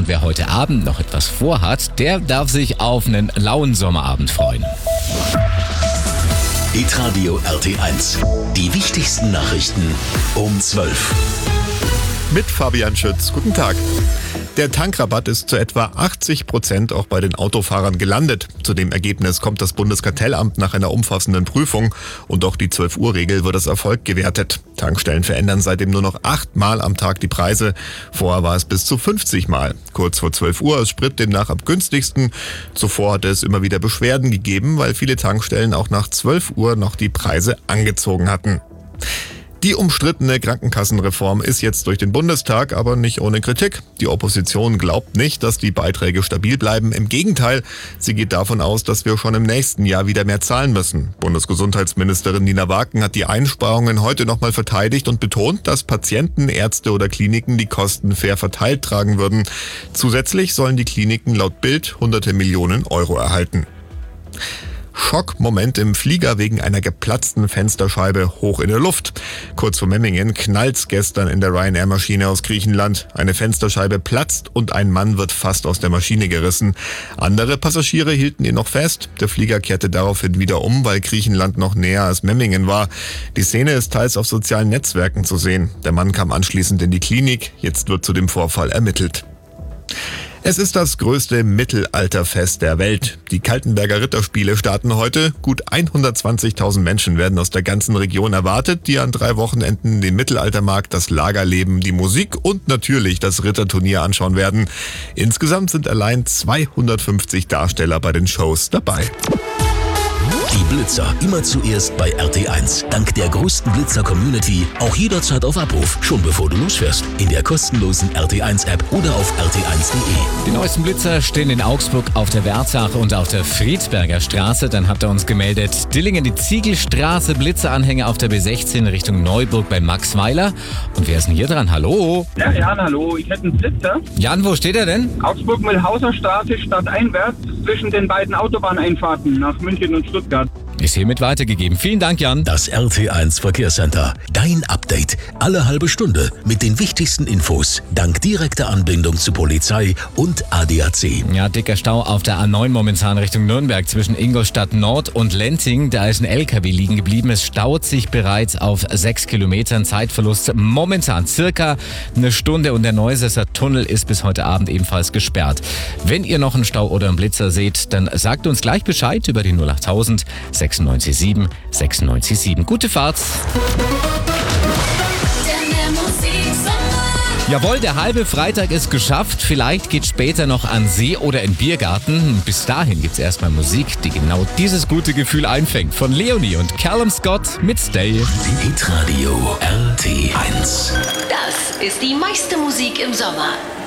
Und wer heute Abend noch etwas vorhat, der darf sich auf einen lauen Sommerabend freuen. Hitradio RT1. Die wichtigsten Nachrichten um 12. Mit Fabian Schütz. Guten Tag. Der Tankrabatt ist zu etwa 80% auch bei den Autofahrern gelandet. Zu dem Ergebnis kommt das Bundeskartellamt nach einer umfassenden Prüfung. Und auch die 12-Uhr-Regel wird als Erfolg gewertet. Tankstellen verändern seitdem nur noch 8 Mal am Tag die Preise. Vorher war es bis zu 50 Mal. Kurz vor 12 Uhr ist Sprit demnach am günstigsten. Zuvor hatte es immer wieder Beschwerden gegeben, weil viele Tankstellen auch nach 12 Uhr noch die Preise angezogen hatten. Die umstrittene Krankenkassenreform ist jetzt durch den Bundestag, aber nicht ohne Kritik. Die Opposition glaubt nicht, dass die Beiträge stabil bleiben. Im Gegenteil, sie geht davon aus, dass wir schon im nächsten Jahr wieder mehr zahlen müssen. Bundesgesundheitsministerin Nina Wagen hat die Einsparungen heute nochmal verteidigt und betont, dass Patienten, Ärzte oder Kliniken die Kosten fair verteilt tragen würden. Zusätzlich sollen die Kliniken laut Bild hunderte Millionen Euro erhalten. Schockmoment im Flieger wegen einer geplatzten Fensterscheibe hoch in der Luft. Kurz vor Memmingen knallt's gestern in der Ryanair-Maschine aus Griechenland. Eine Fensterscheibe platzt und ein Mann wird fast aus der Maschine gerissen. Andere Passagiere hielten ihn noch fest. Der Flieger kehrte daraufhin wieder um, weil Griechenland noch näher als Memmingen war. Die Szene ist teils auf sozialen Netzwerken zu sehen. Der Mann kam anschließend in die Klinik. Jetzt wird zu dem Vorfall ermittelt. Es ist das größte Mittelalterfest der Welt. Die Kaltenberger Ritterspiele starten heute. Gut 120.000 Menschen werden aus der ganzen Region erwartet, die an 3 Wochenenden den Mittelaltermarkt, das Lagerleben, die Musik und natürlich das Ritterturnier anschauen werden. Insgesamt sind allein 250 Darsteller bei den Shows dabei. Die Blitzer immer zuerst bei RT1. Dank der größten Blitzer-Community auch jederzeit auf Abruf, schon bevor du losfährst. In der kostenlosen RT1-App oder auf rt1.de. Die neuesten Blitzer stehen in Augsburg auf der Wertach und auf der Friedberger Straße. Dann habt ihr uns gemeldet. Dillingen, die Ziegelstraße, Blitzeranhänger auf der B16 Richtung Neuburg bei Max Weiler. Und wer ist denn hier dran? Hallo? Ja, Jan, hallo. Ich hätte einen Blitzer. Jan, wo steht er denn? Augsburg-Mühlhauser Straße stadteinwärts zwischen den beiden Autobahneinfahrten nach München und Stuttgart. Ist hiermit weitergegeben. Vielen Dank, Jan. Das RT1 Verkehrscenter. Dein Update. Alle halbe Stunde mit den wichtigsten Infos. Dank direkter Anbindung zu Polizei und ADAC. Ja, dicker Stau auf der A9 momentan Richtung Nürnberg zwischen Ingolstadt Nord und Lenting. Da ist ein LKW liegen geblieben. Es staut sich bereits auf 6 Kilometern. Zeitverlust momentan circa eine Stunde und der Neusesser Tunnel ist bis heute Abend ebenfalls gesperrt. Wenn ihr noch einen Stau oder einen Blitzer seht, dann sagt uns gleich Bescheid über die 08000 96 967. Gute Fahrt. Jawohl, der halbe Freitag ist geschafft. Vielleicht geht später noch an See oder in Biergarten. Bis dahin gibt's erstmal Musik, die genau dieses gute Gefühl einfängt. Von Leonie und Callum Scott mit Stay. Hitradio RT1. Das ist die meiste Musik im Sommer.